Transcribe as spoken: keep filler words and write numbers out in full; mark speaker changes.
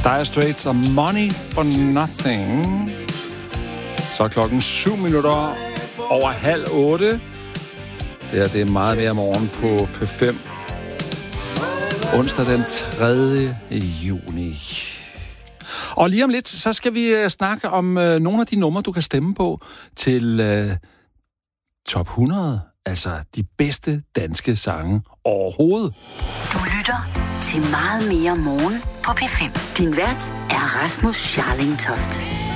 Speaker 1: Dire Straits og Money for Nothing. Så er klokken syv minutter over halv otte. Det, er, det er meget mere morgen på P fem. Onsdag den tredje juni. Og lige om lidt, så skal vi snakke om uh, nogle af de numre, du kan stemme på til uh, top hundrede. Altså de bedste danske sange overhovedet.
Speaker 2: Du lytter til Meget mere morgen på P fem. Din vært er Rasmus Scharling Toft.